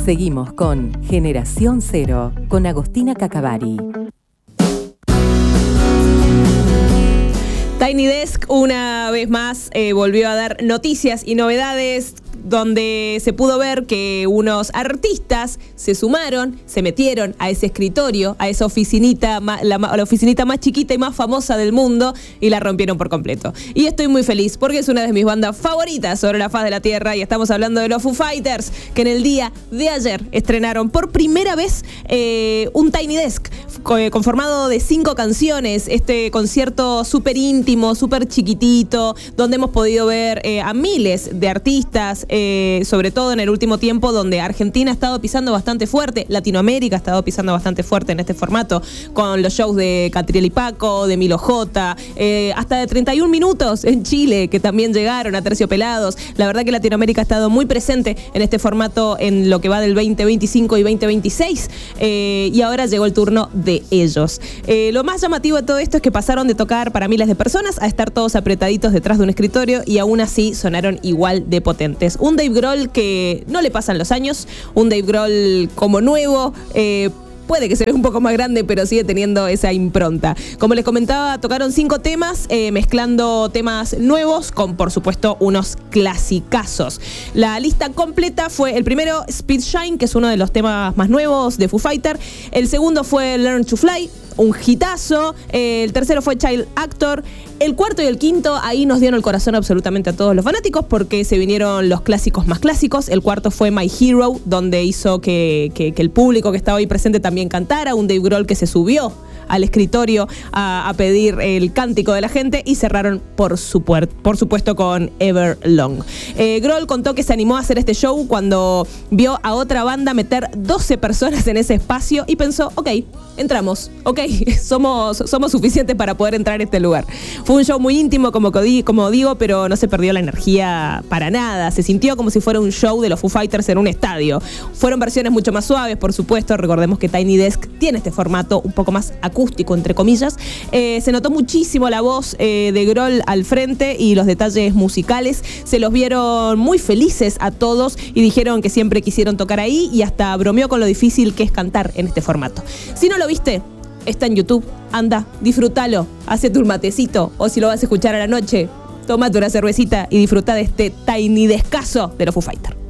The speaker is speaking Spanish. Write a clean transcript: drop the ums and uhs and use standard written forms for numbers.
Seguimos con Generación Cero, con Agostina Cacavari. Tiny Desk una vez más volvió a dar noticias y novedades, donde se pudo ver que unos artistas se sumaron, se metieron a ese escritorio, a esa oficinita, la oficinita más chiquita y más famosa del mundo, y la rompieron por completo. Y estoy muy feliz porque es una de mis bandas favoritas sobre la faz de la tierra, y estamos hablando de los Foo Fighters, que en el día de ayer estrenaron por primera vez un Tiny Desk conformado de 5 canciones, este concierto súper íntimo, súper chiquitito, donde hemos podido ver a miles de artistas, sobre todo en el último tiempo, donde Argentina ha estado pisando bastante fuerte, Latinoamérica ha estado pisando bastante fuerte en este formato, con los shows de Catriel y Paco, de Milo J, hasta de 31 minutos en Chile, que también llegaron a Terciopelados. La verdad que Latinoamérica ha estado muy presente en este formato en lo que va del 2025 y 2026, y ahora llegó el turno de ellos. Lo más llamativo de todo esto es que pasaron de tocar para miles de personas a estar todos apretaditos detrás de un escritorio, y aún así sonaron igual de potentes. Un Dave Grohl que no le pasan los años, un Dave Grohl como nuevo, puede que se vea un poco más grande, pero sigue teniendo esa impronta. Como les comentaba, tocaron 5 temas, mezclando temas nuevos con, por supuesto, unos clasicazos. La lista completa fue: el primero, Speed Shine, que es uno de los temas más nuevos de Foo Fighter. El segundo fue Learn to Fly, un hitazo. El tercero fue Child Actor. El cuarto y el quinto, ahí nos dieron el corazón absolutamente a todos los fanáticos, porque se vinieron los clásicos más clásicos. El cuarto fue My Hero, donde hizo que el público que estaba ahí presente también cantara. Un Dave Grohl que se subió al escritorio a pedir el cántico de la gente, y cerraron por supuesto con Everlong. Grohl contó que se animó a hacer este show cuando vio a otra banda meter 12 personas en ese espacio y pensó: ok, entramos, ok, somos suficientes para poder entrar a este lugar. Fue un show muy íntimo, como digo, pero no se perdió la energía para nada. Se sintió como si fuera un show de los Foo Fighters en un estadio. Fueron versiones mucho más suaves, por supuesto. Recordemos que Tiny Desk tiene este formato un poco más acústico, entre comillas. Se notó muchísimo la voz de Grohl al frente, y los detalles musicales. Se los vieron muy felices a todos y dijeron que siempre quisieron tocar ahí, y hasta bromeó con lo difícil que es cantar en este formato. Si no lo viste, está en YouTube, anda, disfrútalo, hacete un matecito, o si lo vas a escuchar a la noche, tómate una cervecita y disfruta de este Tiny Descaso de los Foo Fighters.